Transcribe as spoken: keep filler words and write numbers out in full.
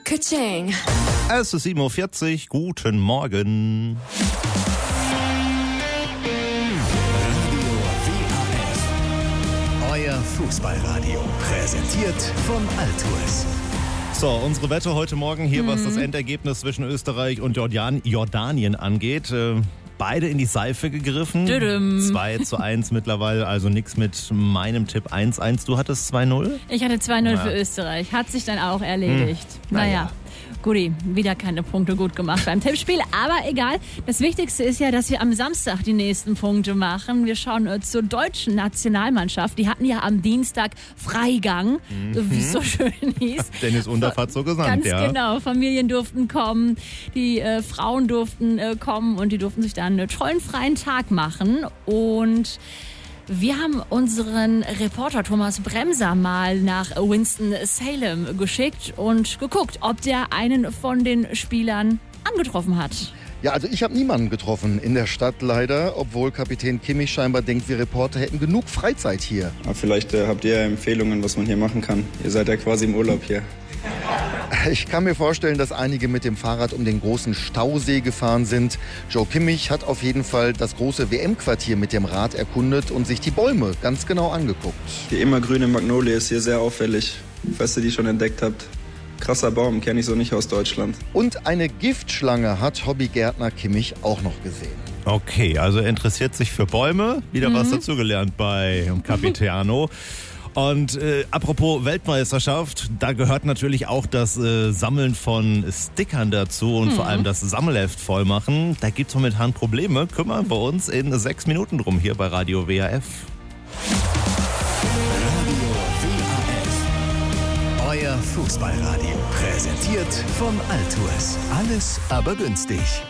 Ka-ching. Es ist sieben Uhr vierzig, guten Morgen. Euer Fußballradio, präsentiert von Altours. So, unsere Wette heute Morgen hier, was das Endergebnis zwischen Österreich und Jordan- Jordanien angeht. Äh, beide in die Seife gegriffen. Düdüm. zwei zu eins mittlerweile, also nichts mit meinem Tipp eins eins. Du hattest zwei null? Ich hatte zwei null Ja. für Österreich. Hat sich dann auch erledigt. Hm. Naja. Naja. Guti, wieder keine Punkte gut gemacht beim Tippspiel, aber egal. Das Wichtigste ist ja, dass wir am Samstag die nächsten Punkte machen. Wir schauen äh, zur deutschen Nationalmannschaft. Die hatten ja am Dienstag Freigang, Mhm. wie es so schön hieß. Dennis Undaff hat so gesagt, Ganz ja. genau, Familien durften kommen, die äh, Frauen durften äh, kommen und die durften sich dann einen tollen freien Tag machen. Und wir haben unseren Reporter Thomas Bremser mal nach Winston-Salem geschickt und geguckt, ob der einen von den Spielern angetroffen hat. Ja, also ich habe niemanden getroffen in der Stadt leider, obwohl Kapitän Kimmich scheinbar denkt, wir Reporter hätten genug Freizeit hier. Aber vielleicht äh, habt ihr ja Empfehlungen, was man hier machen kann. Ihr seid ja quasi im Urlaub hier. Ich kann mir vorstellen, dass einige mit dem Fahrrad um den großen Stausee gefahren sind. Joe Kimmich hat auf jeden Fall das große W M-Quartier mit dem Rad erkundet und sich die Bäume ganz genau angeguckt. Die immergrüne Magnolie ist hier sehr auffällig, falls ihr die schon entdeckt habt. Krasser Baum, kenne ich so nicht aus Deutschland. Und eine Giftschlange hat Hobbygärtner Kimmich auch noch gesehen. Okay, also er interessiert sich für Bäume. Wieder was dazugelernt bei Capitano. Und äh, apropos Weltmeisterschaft, da gehört natürlich auch das äh, Sammeln von Stickern dazu und vor allem das Sammelheft vollmachen. Da gibt es momentan Probleme. Kümmern wir uns in sechs Minuten drum hier bei Radio W A F. Radio W A F. Euer Fußballradio, präsentiert von Altours. Alles aber günstig.